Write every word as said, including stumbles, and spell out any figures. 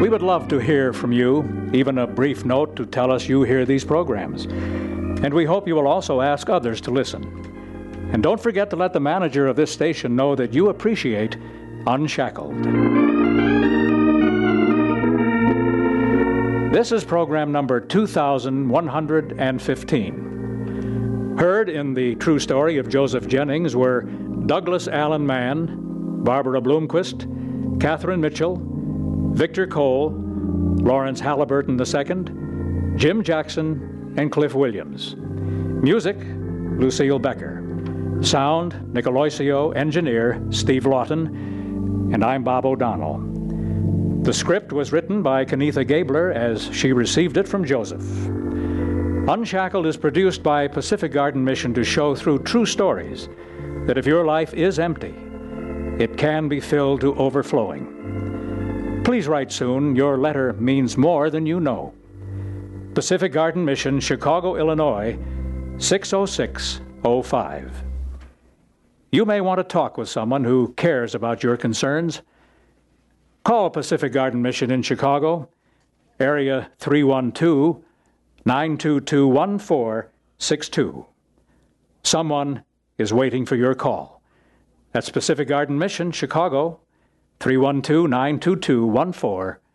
We would love to hear from you, even a brief note to tell us you hear these programs. And we hope you will also ask others to listen. And don't forget to let the manager of this station know that you appreciate Unshackled. This is program number two thousand one hundred fifteen. Heard in the true story of Joseph Jennings were Douglas Allen Mann, Barbara Bloomquist, Catherine Mitchell, Victor Cole, Lawrence Halliburton the Second, Jim Jackson, and Cliff Williams. Music, Lucille Becker. Sound, Nicoloisio. Engineer, Steve Lawton. And I'm Bob O'Donnell. The script was written by Kenitha Gabler as she received it from Joseph. Unshackled is produced by Pacific Garden Mission to show through true stories that if your life is empty, it can be filled to overflowing. Please write soon. Your letter means more than you know. Pacific Garden Mission, Chicago, Illinois, six oh six oh five. You may want to talk with someone who cares about your concerns. Call Pacific Garden Mission in Chicago, area three one two, nine two two, one four six two. Someone is waiting for your call. That's Pacific Garden Mission, Chicago, three one two, nine two two, one four